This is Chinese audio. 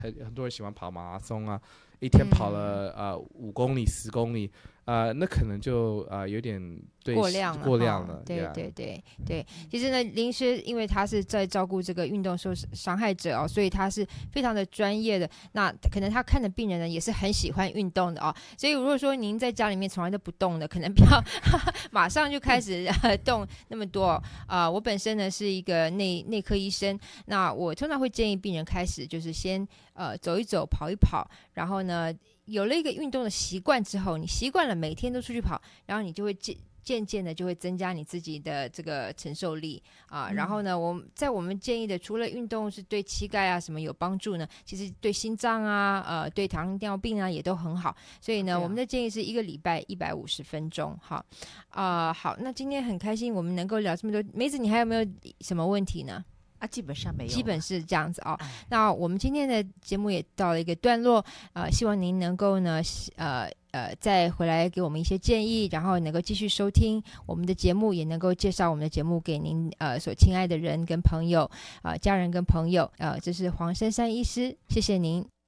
很多人喜欢跑马拉松啊，一天跑了5公里10公里，那可能就有点过量了，对 yeah. 对对对。其实呢，林医师因为他是在照顾这个运动受伤害者哦，所以他是非常的专业的。那可能他看的病人呢也是很喜欢运动的哦，所以如果说您在家里面从来都不动的，可能不要马上就开始动那么多我本身呢是一个内科医生，那我通常会建议病人开始就是先走一走，跑一跑，然后呢有了一个运动的习惯之后，你习惯了每天都出去跑，然后你就会渐渐的就会增加你自己的这个承受力然后呢我们建议的除了运动是对膝盖什么有帮助呢，其实对心脏对糖尿病也都很好，所以呢我们的建议是1个礼拜150分钟好，那今天很开心我们能够聊这么多，梅子你还有没有什么问题呢？ 基本上没有， 基本是这样子那我们今天的节目也到了一个段落，希望您能够呢再回来给我们一些建议，然后能够继续收听我们的节目，也能够介绍我们的节目给您所亲爱的人跟朋友家人跟朋友这是黄珊珊医师，谢谢您。